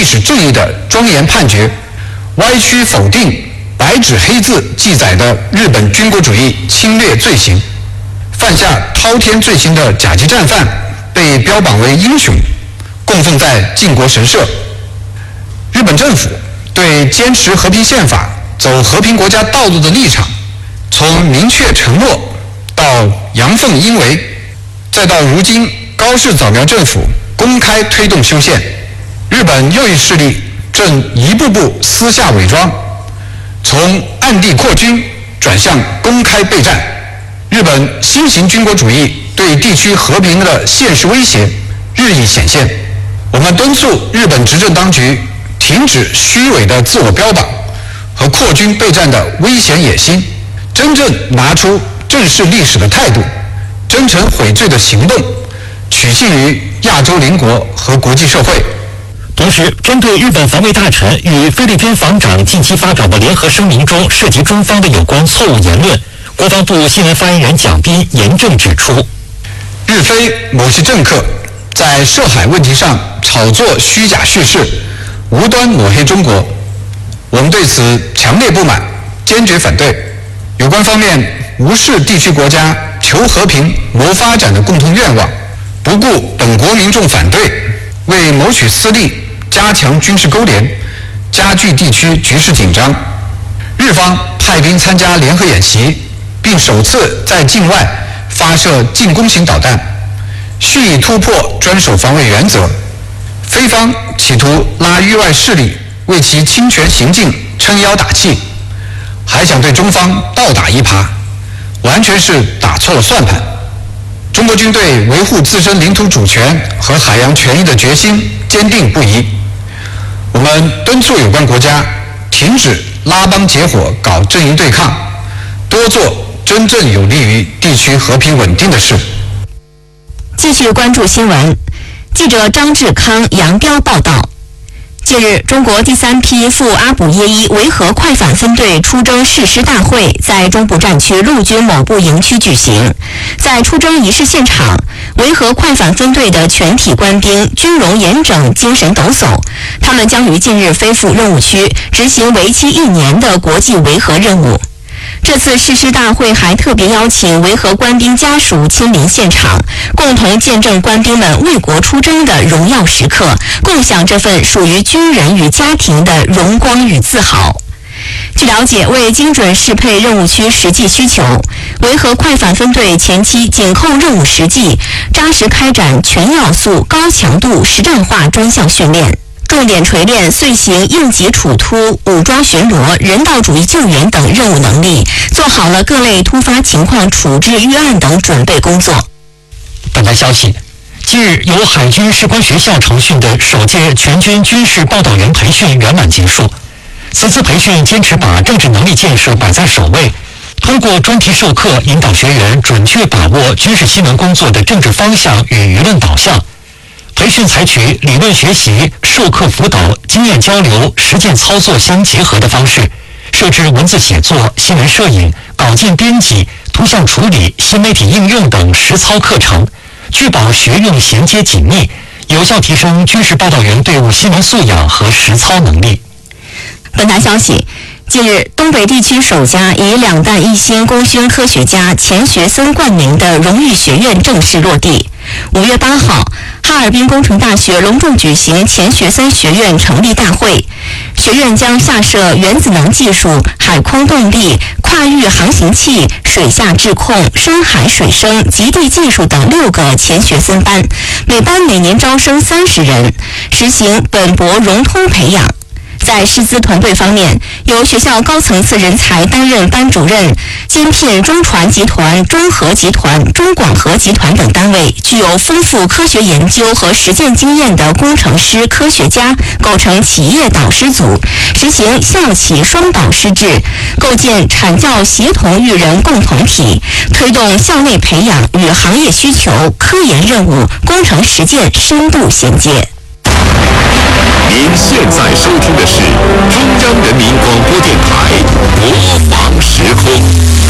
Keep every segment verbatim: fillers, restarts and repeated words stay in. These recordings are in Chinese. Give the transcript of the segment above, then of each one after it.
历史正义的庄严判决，歪曲否定白纸黑字记载的日本军国主义侵略罪行，犯下滔天罪行的甲级战犯被标榜为英雄，供奉在靖国神社。日本政府对坚持和平宪法、走和平国家道路的立场，从明确承诺到阳奉阴违，再到如今高市早苗政府公开推动修宪，日本右翼势力正一步步私下伪装，从暗地扩军转向公开备战。日本新型军国主义对地区和平的现实威胁日益显现。我们敦促日本执政当局停止虚伪的自我标榜和扩军备战的危险野心，真正拿出正视历史的态度，真诚悔罪的行动，取信于亚洲邻国和国际社会。 同时，针对日本防卫大臣与菲律宾防长近期发表的联合声明中涉及中方的有关错误言论，国防部新闻发言人蒋斌严正指出， 日菲某些政客在涉海问题上炒作虚假叙事，无端抹黑中国，我们对此强烈不满，坚决反对。有关方面无视地区国家求和平、谋发展的共同愿望，不顾本国民众反对，为谋取私利，加强军事勾连，加剧地区局势紧张。日方派兵参加联合演习，并首次在境外发射进攻型导弹，蓄意突破专守防卫原则。菲方企图拉域外势力为其侵权行径撑腰打气，还想对中方倒打一耙，完全是打错了算盘。中国军队维护自身领土主权和海洋权益的决心坚定不移。我们敦促有关国家停止拉帮结伙搞阵营对抗，多做真正有利于地区和平稳定的事。 继续关注新闻，记者张志康、杨彪报道。近日，中国第三批赴阿卜耶伊维和快反分队出征誓师大会在中部战区陆军某部营区举行。在出征仪式现场，维和快反分队的全体官兵军容严整，精神抖擞。他们将于近日飞赴任务区，执行为期一年的国际维和任务。这次誓师大会还特别邀请维和官兵家属亲临现场，共同见证官兵们为国出征的荣耀时刻，共享这份属于军人与家庭的荣光与自豪。据了解，为精准适配任务区实际需求，维和快反分队前期紧扣任务实际，扎实开展全要素、高强度实战化专项训练，重点锤炼遂行应急处突、武装巡逻、人道主义救援等任务能力，做好了各类突发情况处置预案等准备工作。 本台消息，近日由海军士官学校承训的首届全军军事报道员培训圆满结束。此次培训坚持把政治能力建设摆在首位，通过专题授课引导学员准确把握军事新闻工作的政治方向与舆论导向。培训采取理论学习、授课辅导、经验交流、实践操作相结合的方式，设置文字写作、新闻摄影、稿件编辑、图像处理、新媒体应用等实操课程，确保学用衔接紧密，有效提升军事报道员队伍新闻素养和实操能力。 本台消息，近日，东北地区首家以两弹一星功勋科学家钱学森冠名的荣誉学院正式落地。五月八号，哈尔滨工程大学隆重举行钱学森学院成立大会。学院将下设原子能技术、海空动力、跨域航行器、水下质控、深海水生、极地技术等六个钱学森班，每班每年招生三十人，实行本博融通培养。在师资团队方面，由学校高层次人才担任班主任，兼聘中传集团、中核集团、中广核集团等单位具有丰富科学研究和实践经验的工程师、科学家构成企业导师组，实行校企双导师制，构建产教协同育人共同体，推动校内培养与行业需求、科研任务、工程实践深度衔接。 您现在收听的是中央人民广播电台国防时空。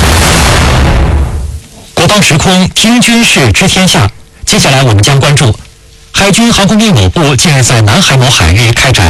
国防时空，听军事知天下。接下来我们将关注海军航空兵某部近日在南海某海域开展